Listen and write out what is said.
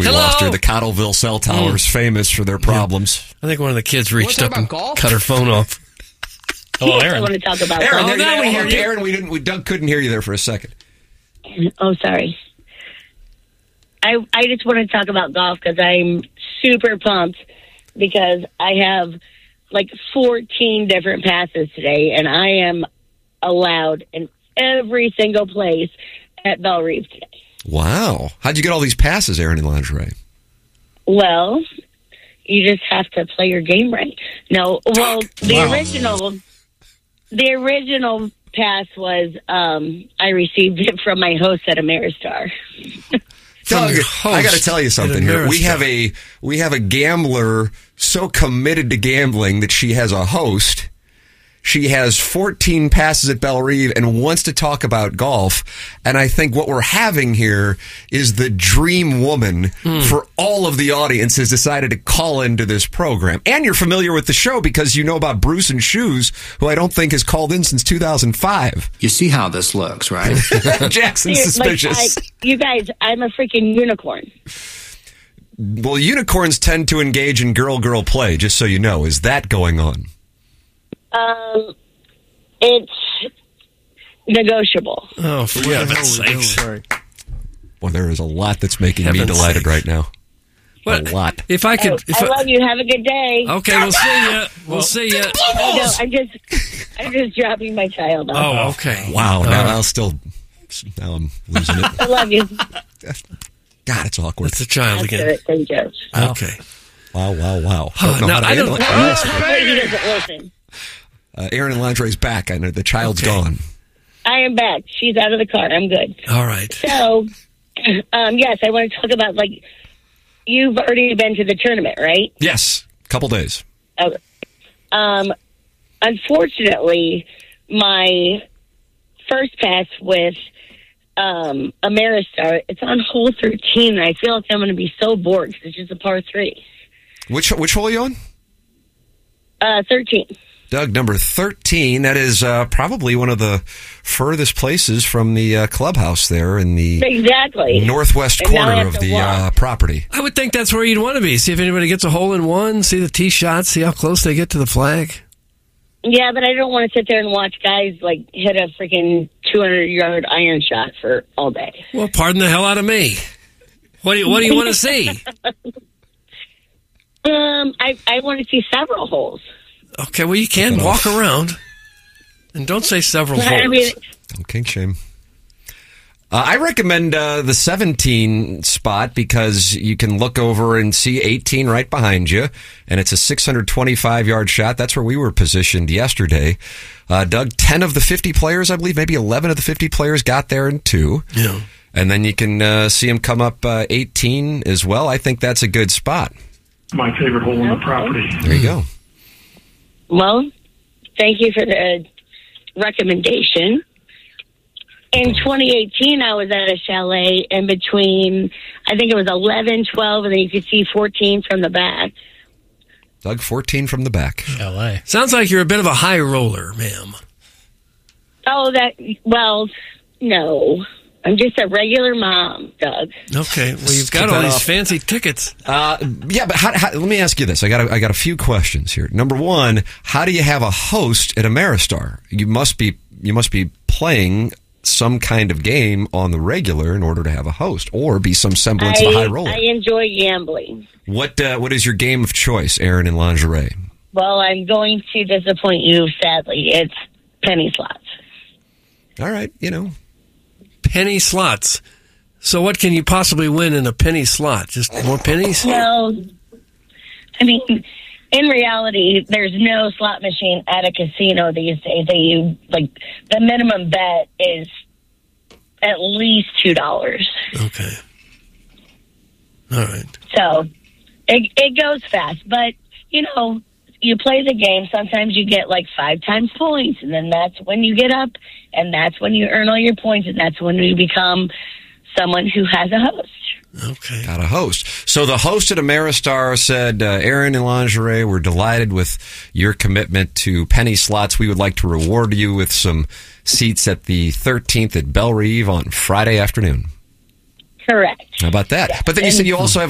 we lost her. The Cottleville cell tower's famous for their problems. I think one of the kids reached up and cut her phone off. Hello, Aaron. I want to talk about Aaron, golf. now we hear you. Aaron, Doug couldn't hear you there for a second. Oh, sorry. I just want to talk about golf because I'm super pumped because I have like 14 different passes today, and I am allowed in every single place at Belle Reve today. Wow. How'd you get all these passes, Aaron in Lingerie? Well, you just have to play your game right. No, well, the original pass was I received it from my host at Ameristar. Doug, I got to tell you something here. We have a gambler so committed to gambling that she has a host. She has 14 passes at Belle Reve and wants to talk about golf. And I think what we're having here is the dream woman for all of the audience has decided to call into this program. And you're familiar with the show because you know about Bruce and Shoes, who I don't think has called in since 2005. You see how this looks, right? Jackson's suspicious. You guys, I'm a freaking unicorn. Well, unicorns tend to engage in girl-girl play, just so you know. Is that going on? It's negotiable. Oh, for heaven's sakes. Well, there is a lot that's making me delighted right now. What? A lot. If I could... I love you. Have a good day. Okay, we'll see you. We'll see you. No, I'm just dropping my child off. Oh, okay. Wow, now I'm losing it. I love you. God, it's awkward. It's a child That's again. it. Thank you. Okay. Wow. I don't He doesn't listen. Aaron in Lingerie's back. I know the child's gone. I am back. She's out of the car. I'm good. All right. So, yes, I want to talk about, like, you've already been to the tournament, right? Yes, couple days. Okay. Unfortunately, my first pass with Ameristar, it's on hole 13, and I feel like I'm going to be so bored because it's just a par 3. Which hole are you on? 13. Doug, number 13. That is probably one of the furthest places from the clubhouse there in the northwest corner of the property. I would think that's where you'd want to be. See if anybody gets a hole in one, see the tee shots, see how close they get to the flag. Yeah, but I don't want to sit there and watch guys like hit a freaking 200-yard iron shot for all day. Well, pardon the hell out of me. What do you want to see? I want to see several holes. Okay, well, you can walk around. And don't say several holes. I mean, don't kink shame. I recommend the 17 spot because you can look over and see 18 right behind you, and it's a 625-yard shot. That's where we were positioned yesterday. Doug, 10 of the 50 players, I believe, maybe 11 of the 50 players got there in 2. Yeah. And then you can see them come up 18 as well. I think that's a good spot. My favorite hole on the property. There you go. Well, thank you for the recommendation. In 2018, I was at a chalet in between, I think it was 11, 12, and then you could see 14 from the back. Doug, 14 from the back. Chalet. Sounds like you're a bit of a high roller, ma'am. Oh, no. I'm just a regular mom, Doug. Okay, well, you've got all these fancy tickets. Yeah, but how, let me ask you this. I got a few questions here. Number one, how do you have a host at Ameristar? You must be playing some kind of game on the regular in order to have a host, or be some semblance of a high roller. I enjoy gambling. What is your game of choice, Aaron in Lingerie? Well, I'm going to disappoint you, sadly. It's penny slots. All right, Penny slots. So what can you possibly win in a penny slot? Just more pennies? Well, I mean, in reality, there's no slot machine at a casino these days. The minimum bet is at least $2. Okay. All right. So it goes fast, but you play the game. Sometimes you get like 5 times points, and then that's when you get up, and that's when you earn all your points, and that's when you become someone who has a host. Okay. Got a host. So the host at Ameristar said, Aaron in Lingerie, we're delighted with your commitment to penny slots. We would like to reward you with some seats at the 13th at Belle Reve on Friday afternoon. Correct. How about that? Yes. But then you said you also have